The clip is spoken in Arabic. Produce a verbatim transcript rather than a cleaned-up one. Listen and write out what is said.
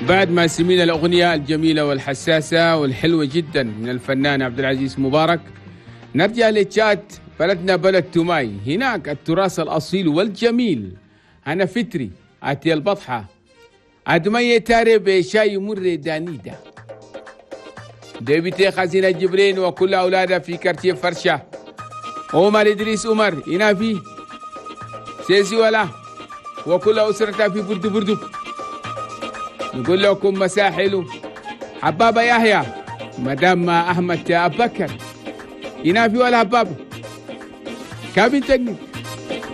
بعد ما سمينا الأغنية الجميلة والحساسة والحلوة جدا من الفنان عبد العزيز مبارك، نرجع لتشات بلدنا بلد توماي. هناك التراث الأصيل والجميل. أنا فتري أتي البطحة أدمية تاري بشاي مر دانيدا ديبتي خزينة جبرين وكل أولادها في كارتيه فرشة. عمر إدريس عمر هنا في سيسي ولا وكل أسرتها في بردو بردو. نقول لكم مساء حلو. حبابة يحيى مدام أحمد أبو بكر هنا في ولا حبابة كابين تكنيك